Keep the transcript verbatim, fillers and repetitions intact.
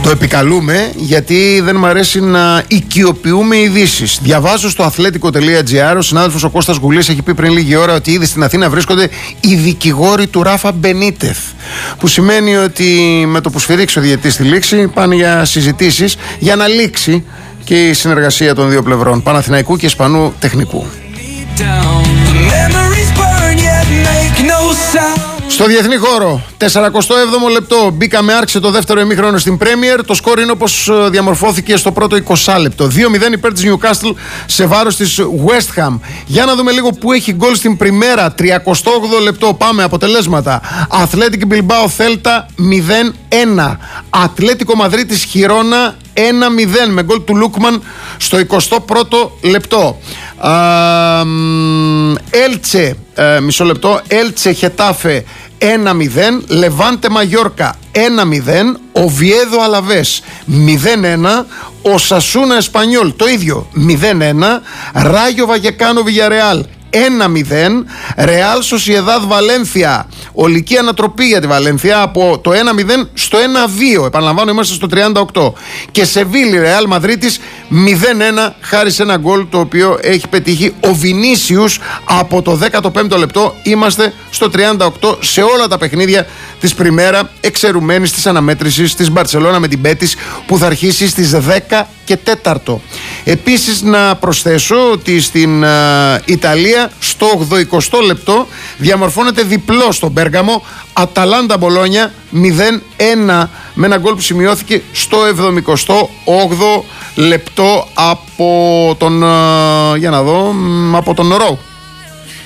Το επικαλούμε γιατί δεν μου αρέσει να οικειοποιούμε ειδήσεις. Διαβάζω στο αθλέτικο τελεία τζι άρ, ο συνάδελφος ο Κώστας Γουλής έχει πει πριν λίγη ώρα ότι ήδη στην Αθήνα βρίσκονται οι δικηγόροι του Ράφα Μπενίτεθ. Που σημαίνει ότι με το που σφυρίξει ο διαιτητής στη λήξη πάνε για συζητήσεις για να λήξει και η συνεργασία των δύο πλευρών, Παναθηναϊκού και Ισπανού τεχνικού. Στο διεθνή χώρο, σαρανταεπτό έβδομο λεπτό, μπήκαμε, άρχισε το δεύτερο ημίχρονο στην Premier. Το σκόρ είναι όπως διαμορφώθηκε στο πρώτο είκοσι λεπτό. δύο μηδέν υπέρ της Newcastle σε βάρος της West Ham. Για να δούμε λίγο που έχει γκολ στην Πριμέρα. τριανταοκτώ λεπτό, πάμε αποτελέσματα. Athletic Bilbao Celta μηδέν ένα. Ατλέτικο Μαδρίτης Χιρόνα ένα μηδέν με γκολ του Λούκμαν στο εικοστό πρώτο λεπτό. Έλτσε, ε, μισό λεπτό, Έλτσε Χετάφε ένα μηδέν, Λεβάντε Μαγιόρκα ένα μηδέν, Οβιέδο Αλαβές μηδέν ένα, ο Σασούνα Εσπανιόλ το ίδιο μηδέν ένα, Ράγιο Βαγεκάνο Βιγιαρεάλ ένα μηδέν, Ρεάλ Σοσιεδάδ Βαλένθια, ολική ανατροπή για τη Βαλένθια από το ένα μηδέν στο ένα δύο, επαναλαμβάνω είμαστε στο τριάντα οκτώ, και Σεβίλη Ρεάλ Μαδρίτης μηδέν ένα χάρη σε ένα γκολ το οποίο έχει πετύχει ο Βινίσιους από το δέκατο πέμπτο λεπτό. Είμαστε στο τριάντα οκτώ σε όλα τα παιχνίδια της Πριμέρα, εξαιρουμένης της αναμέτρησης της Μπαρτσελώνα με την Μπέτις που θα αρχίσει στις δέκα και τέταρτο. Επίσης να προσθέσω ότι στην uh, Ιταλία στο ογδοηκοστό λεπτό διαμορφώνεται διπλό στο Μπέργαμο, Αταλάντα Μπολόνια μηδέν ένα με ένα γκολ που σημειώθηκε στο εβδομηκοστό όγδοο λεπτό από τον uh, για να δω, από τον Ρο.